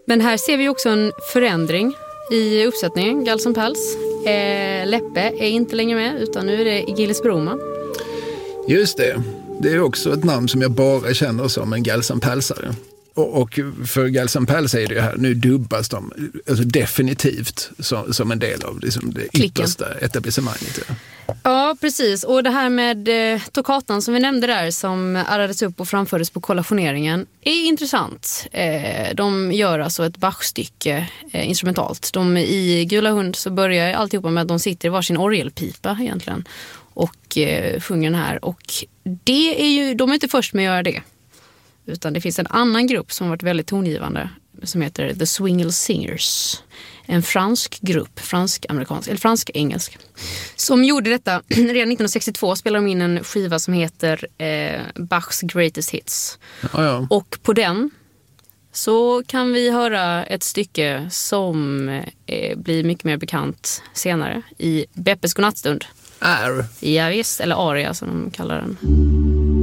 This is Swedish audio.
Men här ser vi också en förändring i uppsättningen, Gals & Pals. Leppe är inte längre med, utan nu är det Gilles Broman. Just det. Det är också ett namn som jag bara känner som en Gals & Palsare. Och för Gals & Pals är det här, nu dubbas de alltså definitivt som en del av liksom det yttersta etablissemanget. Ja, precis. Och det här med toccatan som vi nämnde där, som arrades upp och framfördes på kollationeringen, är intressant. De gör alltså ett Bach-stycke instrumentalt. I Gula hund så börjar alltihopa med att de sitter i varsin orgelpipa egentligen och sjunger den här. Och det är ju, de är inte först med att göra det. Utan det finns en annan grupp som har varit väldigt tongivande som heter The Swingle Singers. En fransk grupp, fransk-engelsk, som gjorde detta redan 1962. Spelade de in en skiva som heter Bachs Greatest Hits. Ja. Och på den så kan vi höra ett stycke som blir mycket mer bekant senare i Beppes godnattstund. Ja visst, eller aria som de kallar den.